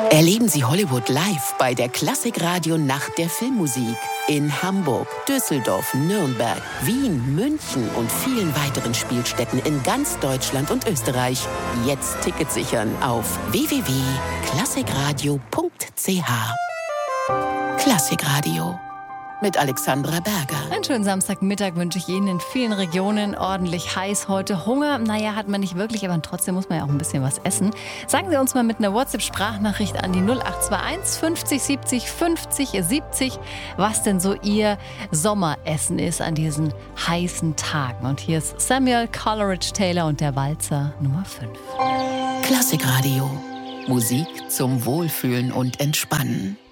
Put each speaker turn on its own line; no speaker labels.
Erleben Sie Hollywood live bei der Klassikradio Nacht der Filmmusik in Hamburg, Düsseldorf, Nürnberg, Wien, München und vielen weiteren Spielstätten in ganz Deutschland und Österreich. Jetzt Tickets sichern auf www.klassikradio.ch. Klassikradio mit Alexandra Berger.
Einen schönen Samstagmittag wünsche ich Ihnen. In vielen Regionen ordentlich heiß heute. Hunger, hat man nicht wirklich, aber trotzdem muss man ja auch ein bisschen was essen. Sagen Sie uns mal mit einer WhatsApp-Sprachnachricht an die 0821 50 70 50 70, was denn so Ihr Sommeressen ist an diesen heißen Tagen. Und hier ist Samuel Coleridge Taylor und der Walzer Nummer 5.
Klassikradio. Musik zum Wohlfühlen und Entspannen.